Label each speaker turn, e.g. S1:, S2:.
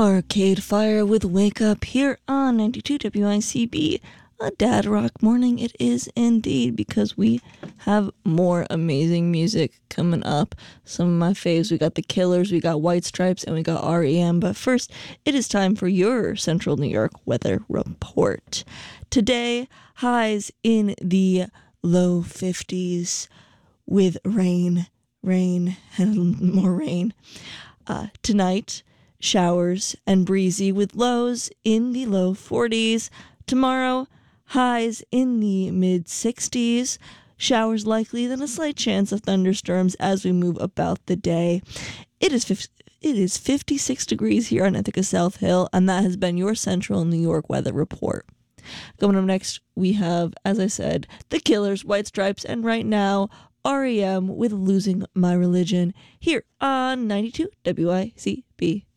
S1: Arcade Fire with Wake Up here on 92 WICB. A dad rock morning it is indeed, because we have more amazing music coming up. Some of my faves, we got The Killers, we got White Stripes, and we got REM. But first, it is time for your Central New York weather report. Today, highs in the low 50s with rain, and more rain. Tonight, showers and breezy with lows in the low 40s. Tomorrow, highs in the mid 60s. Showers likely, then a slight chance of thunderstorms as we move about the day. It is 56 degrees here on Ithaca South Hill, and that has been your Central New York weather report. Coming up next, we have, as I said, The Killers, White Stripes, and right now, REM with Losing My Religion here on 92 WICB.